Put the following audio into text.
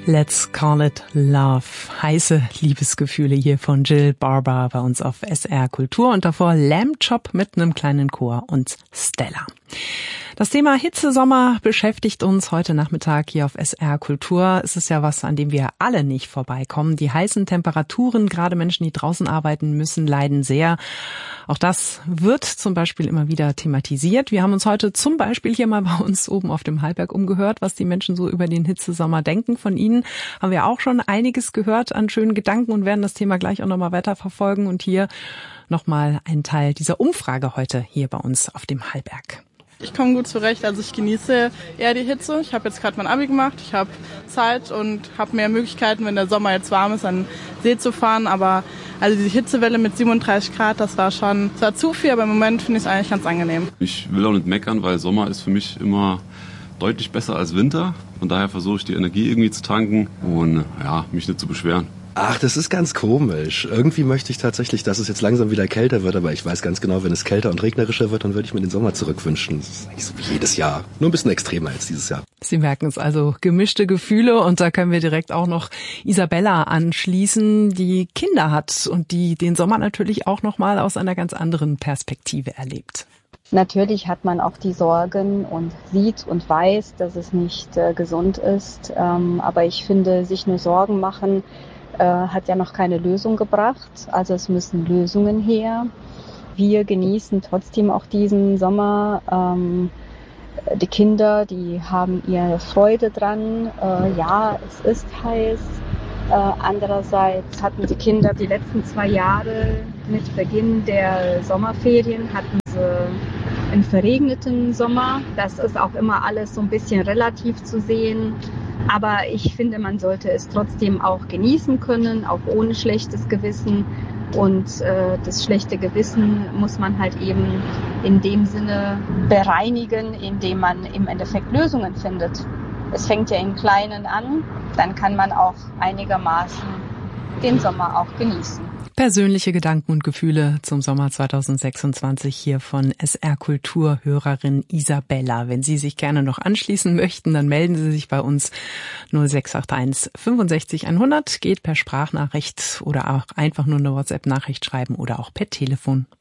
Let's call it love. Heiße Liebesgefühle hier von Jill Barber bei uns auf SR Kultur und davor Lamb Chop mit einem kleinen Chor und Stella. Das Thema Hitzesommer beschäftigt uns heute Nachmittag hier auf SR Kultur. Es ist ja was, an dem wir alle nicht vorbeikommen. Die heißen Temperaturen, gerade Menschen, die draußen arbeiten müssen, leiden sehr. Auch das wird zum Beispiel immer wieder thematisiert. Wir haben uns heute zum Beispiel hier mal bei uns oben auf dem Hallberg umgehört, was die Menschen so über den Hitzesommer denken. Von Ihnen haben wir auch schon einiges gehört an schönen Gedanken und werden das Thema gleich auch nochmal weiterverfolgen. Und hier nochmal ein Teil dieser Umfrage heute hier bei uns auf dem Hallberg. Ich komme gut zurecht, also ich genieße eher die Hitze. Ich habe jetzt gerade mein Abi gemacht, ich habe Zeit und habe mehr Möglichkeiten, wenn der Sommer jetzt warm ist, an den See zu fahren. Aber also diese Hitzewelle mit 37 Grad, das war zu viel, aber im Moment finde ich es eigentlich ganz angenehm. Ich will auch nicht meckern, weil Sommer ist für mich immer deutlich besser als Winter. Von daher versuche ich die Energie irgendwie zu tanken und mich nicht zu beschweren. Ach, das ist ganz komisch. Irgendwie möchte ich tatsächlich, dass es jetzt langsam wieder kälter wird, aber ich weiß ganz genau, wenn es kälter und regnerischer wird, dann würde ich mir den Sommer zurückwünschen. Das ist eigentlich so wie jedes Jahr. Nur ein bisschen extremer als dieses Jahr. Sie merken es also, gemischte Gefühle, und da können wir direkt auch noch Isabella anschließen, die Kinder hat und die den Sommer natürlich auch nochmal aus einer ganz anderen Perspektive erlebt. Natürlich hat man auch die Sorgen und sieht und weiß, dass es nicht gesund ist. Aber ich finde, sich nur Sorgen machen, hat ja noch keine Lösung gebracht. Also es müssen Lösungen her. Wir genießen trotzdem auch diesen Sommer. Die Kinder, die haben ihre Freude dran. Ja, es ist heiß. Andererseits hatten die Kinder die letzten 2 Jahre mit Beginn der Sommerferien hatten sie einen verregneten Sommer. Das ist auch immer alles so ein bisschen relativ zu sehen. Aber ich finde, man sollte es trotzdem auch genießen können, auch ohne schlechtes Gewissen. Und das schlechte Gewissen muss man halt eben in dem Sinne bereinigen, indem man im Endeffekt Lösungen findet. Es fängt ja im Kleinen an, dann kann man auch einigermaßen den Sommer auch genießen. Persönliche Gedanken und Gefühle zum Sommer 2026 hier von SR Kultur Hörerin Isabella. Wenn Sie sich gerne noch anschließen möchten, dann melden Sie sich bei uns 0681 65 100, geht per Sprachnachricht oder auch einfach nur eine WhatsApp-Nachricht schreiben oder auch per Telefon.